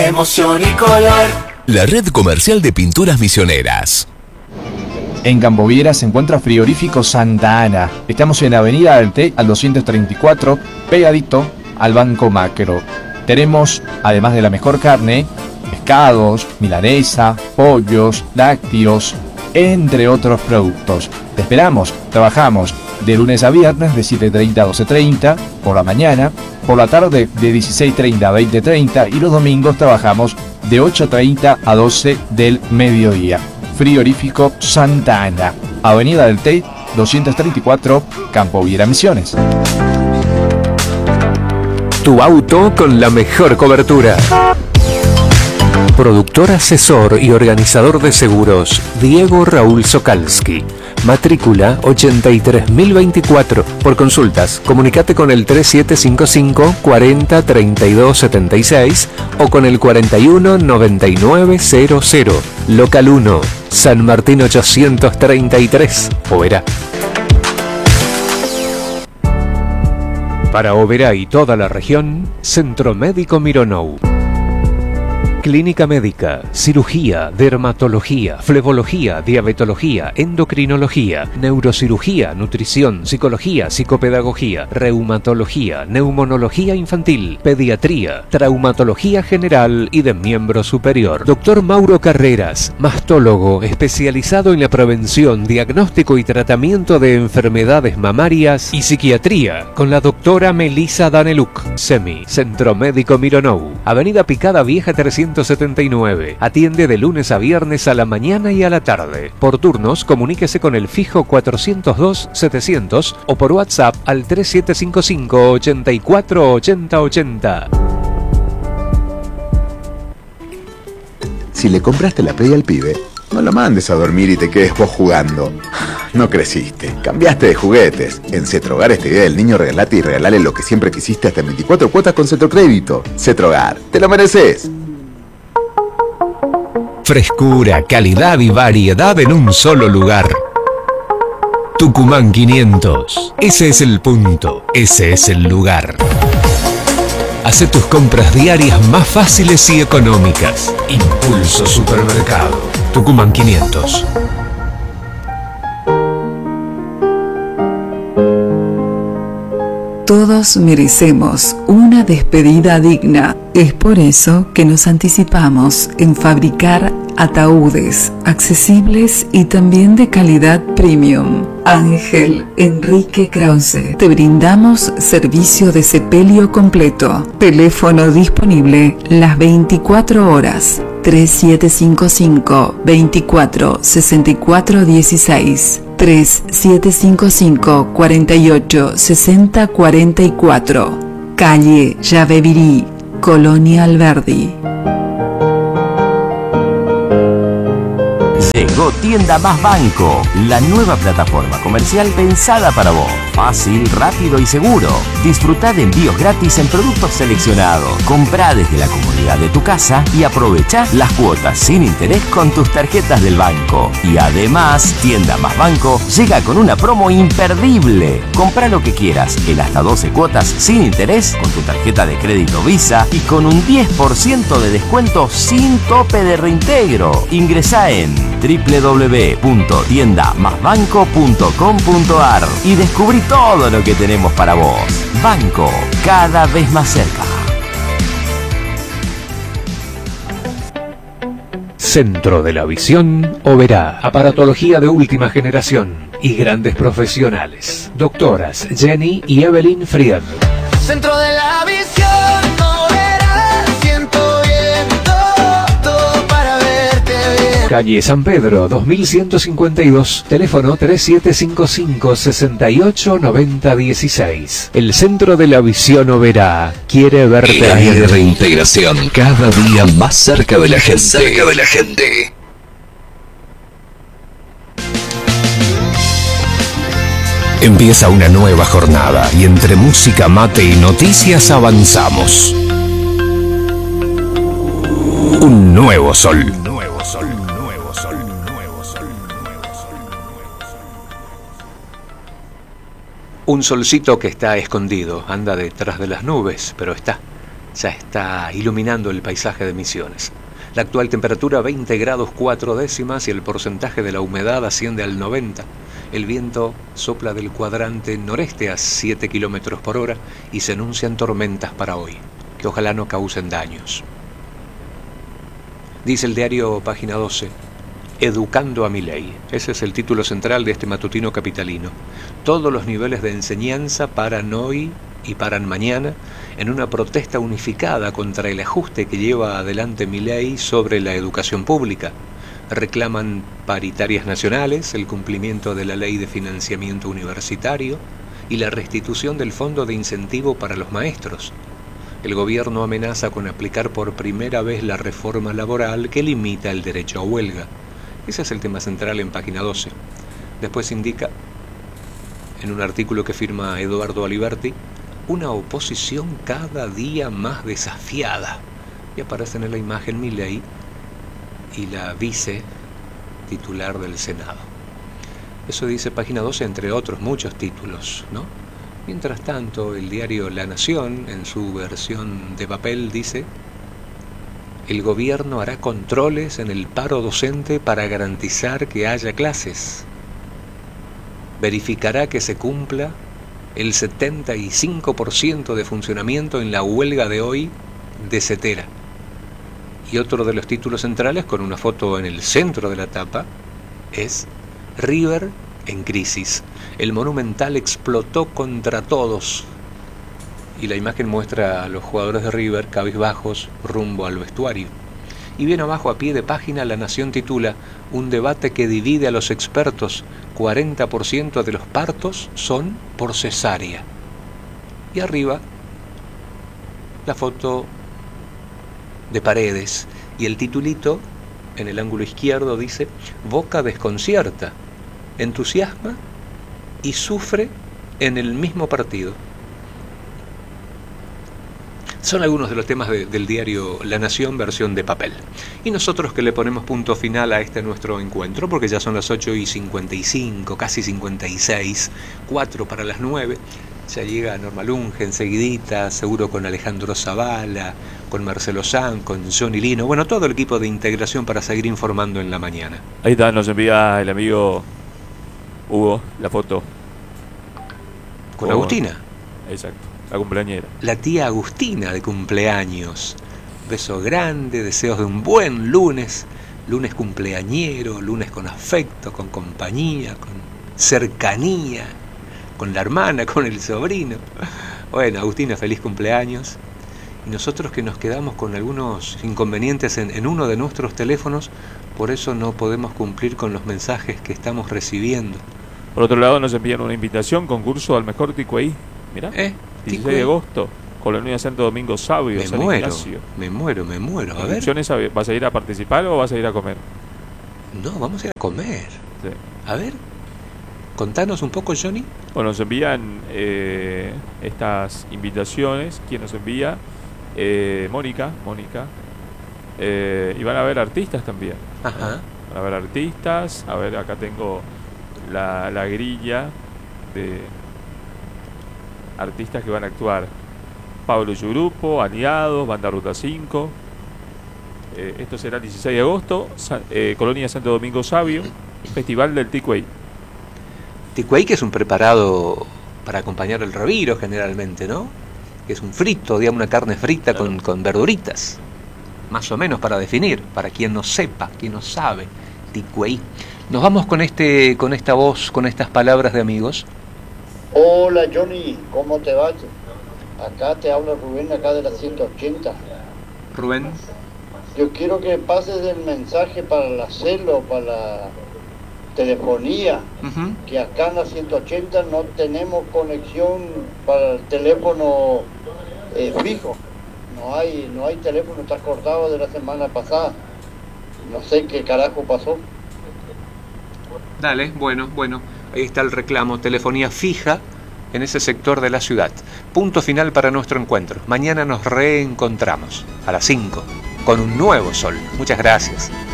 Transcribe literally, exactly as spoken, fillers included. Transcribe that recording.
Emoción y color. La red comercial de pinturas misioneras. En Camboviera se encuentra Frigorífico Santa Ana. Estamos en Avenida del Té al doscientos treinta y cuatro, pegadito al Banco Macro. Tenemos, además de la mejor carne, pescados, milanesa, pollos, lácteos, entre otros productos. Te esperamos. Trabajamos de lunes a viernes de siete treinta a doce treinta por la mañana, por la tarde de dieciséis treinta a veinte treinta y los domingos trabajamos de ocho treinta a doce del mediodía. Frigorífico Santa Ana, Avenida del Té doscientos treinta y cuatro, Camboviera Misiones. Tu auto con la mejor cobertura. Productor, asesor y organizador de seguros, Diego Raúl Sokalski. Matrícula ochenta y tres mil veinticuatro. Por consultas, comunicate con el tres siete cinco cinco, cuarenta, treinta y dos, setenta y seis o con el cuarenta y uno, noventa y nueve, cero cero. Local uno, San Martín ochocientos treinta y tres, Oberá. Para Oberá y toda la región, Centro Médico Mironou. Clínica médica, cirugía, dermatología, flebología, diabetología, endocrinología, neurocirugía, nutrición, psicología, psicopedagogía, reumatología, neumonología infantil, pediatría, traumatología general y de miembro superior. Doctor Mauro Carreras, mastólogo especializado en la prevención, diagnóstico y tratamiento de enfermedades mamarias y psiquiatría, con la doctora Melissa Daneluk. SEMI, Centro Médico Mironou, Avenida Picada Vieja trescientos setenta y nueve. Atiende de lunes a viernes a la mañana y a la tarde. Por turnos, comuníquese con el fijo cuatrocientos dos, setecientos o por WhatsApp al tres siete cinco cinco, ochenta y cuatro, ochenta ochenta. Si le compraste la Play al pibe, no lo mandes a dormir y te quedes vos jugando. No creciste, cambiaste de juguetes. En Cetrogar, esta idea del niño, regalate y regalale lo que siempre quisiste hasta en veinticuatro cuotas con Cetrocrédito. Cetrogar, te lo mereces. Frescura, calidad y variedad en un solo lugar. Tucumán quinientos. Ese es el punto. Ese es el lugar. Hace tus compras diarias más fáciles y económicas. Impulso Supermercado. Tucumán quinientos. Todos merecemos una despedida digna. Es por eso que nos anticipamos en fabricar ataúdes accesibles y también de calidad premium. Ángel Enrique Krause. Te brindamos servicio de sepelio completo. Teléfono disponible las veinticuatro horas. tres siete cinco cinco, veinticuatro, sesenta y cuatro dieciséis. tres siete cinco cinco, cuarenta y ocho, sesenta, cuarenta y cuatro. Calle Yabebirí, Colonia Alberdi. Llegó Tienda Más Banco, la nueva plataforma comercial pensada para vos. Fácil, rápido y seguro. Disfrutá de envíos gratis en productos seleccionados. Comprá desde la comodidad de tu casa y aprovechá las cuotas sin interés con tus tarjetas del banco. Y además, Tienda Más Banco llega con una promo imperdible. Comprá lo que quieras en hasta doce cuotas sin interés con tu tarjeta de crédito Visa y con un diez por ciento de descuento sin tope de reintegro. Ingresá en doble u doble u doble u punto tienda más banco punto com punto a r y descubrí todo lo que tenemos para vos. Banco, cada vez más cerca. Centro de la Visión Oberá. Aparatología de última generación y grandes profesionales. Doctoras Jenny y Evelyn Fried. Centro de la Visión Oberá. Siento bien todo, todo para verte bien. Calle San Pedro, dos mil ciento cincuenta y dos. Teléfono tres siete cinco cinco, sesenta y ocho, noventa dieciséis. El Centro de la Visión Oberá quiere verte. El área de reintegración, cada día más cerca de la gente. Cerca de la gente. Empieza una nueva jornada y entre música, mate y noticias avanzamos. Un nuevo sol. Nuevo sol, nuevo sol, nuevo sol, nuevo sol. Un solcito que está escondido, anda detrás de las nubes, pero está. ya está iluminando el paisaje de Misiones. La actual temperatura veinte grados cuatro décimas y el porcentaje de la humedad asciende al noventa. El viento sopla del cuadrante noreste a siete kilómetros por hora y se anuncian tormentas para hoy, que ojalá no causen daños. Dice el diario Página doce, Educando a Milei. Ese es el título central de este matutino capitalino. Todos los niveles de enseñanza paran hoy y paran mañana en una protesta unificada contra el ajuste que lleva adelante Milei sobre la educación pública. Reclaman paritarias nacionales, el cumplimiento de la ley de financiamiento universitario y la restitución del fondo de incentivo para los maestros. El gobierno amenaza con aplicar por primera vez la reforma laboral que limita el derecho a huelga. Ese es el tema central en Página doce. Después indica, en un artículo que firma Eduardo Aliberti, una oposición cada día más desafiada. Y aparecen en la imagen Milei y la vice titular del Senado. Eso dice Página doce, entre otros muchos títulos, ¿no? Mientras tanto, el diario La Nación, en su versión de papel, dice: el gobierno hará controles en el paro docente para garantizar que haya clases. Verificará que se cumpla el setenta y cinco por ciento de funcionamiento en la huelga de hoy de Cetera. Y otro de los títulos centrales, con una foto en el centro de la tapa, es River en crisis. El Monumental explotó contra todos. Y la imagen muestra a los jugadores de River cabizbajos rumbo al vestuario. Y bien abajo, a pie de página, La Nación titula: un debate que divide a los expertos. cuarenta por ciento de los partos son por cesárea. Y arriba, la foto de Paredes. Y el titulito, en el ángulo izquierdo, dice: Boca desconcierta, entusiasma y sufre en el mismo partido. Son algunos de los temas de, del diario La Nación, versión de papel. Y nosotros que le ponemos punto final a este nuestro encuentro, porque ya son las ocho y cincuenta y cinco, casi cincuenta y seis, cuatro para las nueve. Ya llega Norma Lunge enseguidita, seguro con Alejandro Zavala, con Marcelo San, con Johnny Lino, bueno, todo el equipo de integración para seguir informando en la mañana. Ahí está, nos envía el amigo Hugo la foto. Con Hugo. Agustina. Exacto, la cumpleañera. La tía Agustina de cumpleaños. Beso grande, deseos de un buen lunes, lunes cumpleañero, lunes con afecto, con compañía, con cercanía, con la hermana, con el sobrino. Bueno, Agustina, feliz cumpleaños. Y nosotros que nos quedamos con algunos inconvenientes en, en uno de nuestros teléfonos, por eso no podemos cumplir con los mensajes que estamos recibiendo. Por otro lado, nos envían una invitación, concurso al mejor Ticuey. Mirá, ¿Eh? dieciséis de agosto, Colonia Santo Domingo Sabio, me San muero, Ignacio. Me muero, me muero, a ver. ¿Vas a ir a participar o vas a ir a comer? No, vamos a ir a comer. Sí. A ver, contanos un poco, Johnny. Bueno, nos envían eh, estas invitaciones. ¿Quién nos envía? Eh, Mónica, Mónica. Eh, y van a ver artistas también. Ajá. Van a ver artistas. A ver, acá tengo la, la grilla de artistas que van a actuar: Pablo Yurupo, Aliados, Banda Ruta cinco. Eh, esto será el dieciséis de agosto, San, eh, Colonia Santo Domingo Sabio, Festival del Ticuey. Ticuey, que es un preparado para acompañar el reviro generalmente, ¿no? Que es un frito, digamos, una carne frita, claro, con, con verduritas. Más o menos para definir, para quien no sepa, quien no sabe. Ticuey. Nos vamos con este, con esta voz, con estas palabras de amigos. Hola Johnny, ¿cómo te va? Acá te habla Rubén, acá de la ciento ochenta. Rubén. Yo quiero que pases el mensaje para la celo, para la telefonía, uh-huh. que acá en la ciento ochenta no tenemos conexión para el teléfono eh, fijo. No hay, no hay teléfono, está cortado de la semana pasada. No sé qué carajo pasó. Dale, bueno, bueno. Ahí está el reclamo, telefonía fija en ese sector de la ciudad. Punto final para nuestro encuentro. Mañana nos reencontramos a las cinco con un nuevo sol. Muchas gracias.